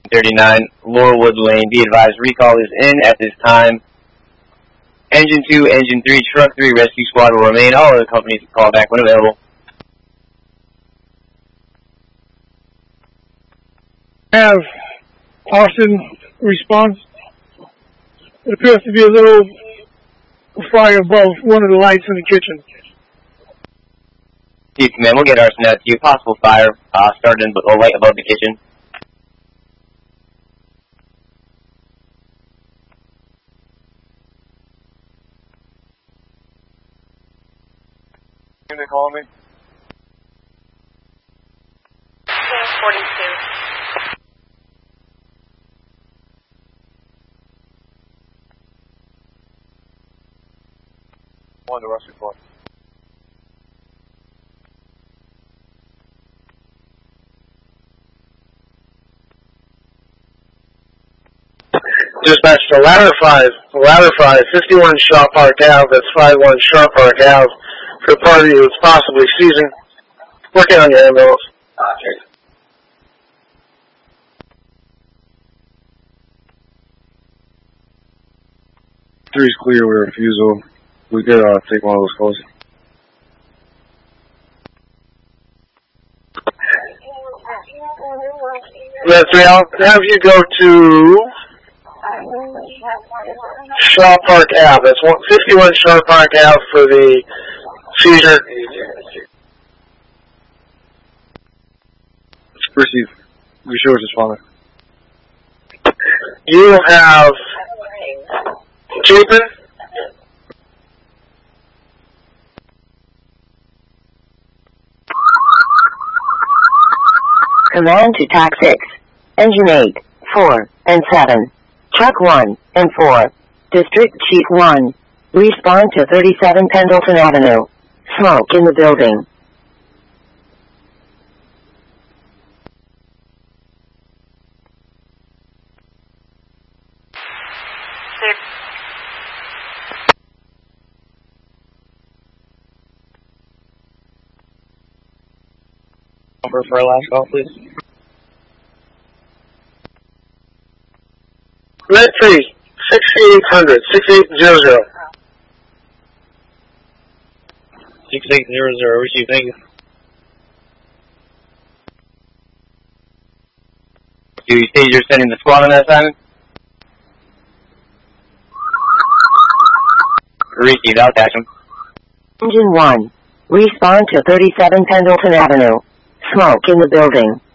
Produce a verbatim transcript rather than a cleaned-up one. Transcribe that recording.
thirty-nine, Laurelwood Lane. Be advised, recall is in at this time. Engine two, Engine three, Truck three, Rescue Squad will remain. All other companies can call back when available. Have Austin response. It appears to be a little fire above one of the lights in the kitchen. Chief Command, we'll get arson out to you. Possible fire uh, starting a light above the kitchen. Can they call me? forty-two. One to rescue squad. Dispatch to Ladder five, Ladder five, fifty-one Shaw Park Ave, that's five one Shaw Park Ave, for a party who's possibly seizing. Working on your ambulance. Okay. Three's clear with refusal. We could uh, take one of those calls. Red three, I'll have you go to Shaw Park Ave. That's one, fifty-one Shaw Park Ave for the seizure. Proceed. We sure it's responding. You have Chapin. Command to T A C six, Engine eight, four, and seven, Truck one, and four, District Chief one, respond to thirty-seven Pendleton Avenue, smoke in the building. Number for our last call, please. Red three, sixty-eight hundred, sixty-eight hundred. sixty-eight hundred, receive, thank you. Do you say you're sending the squad on that assignment? Received, I'll catch him. Engine one, respond to thirty-seven Pendleton Avenue, smoke in the building.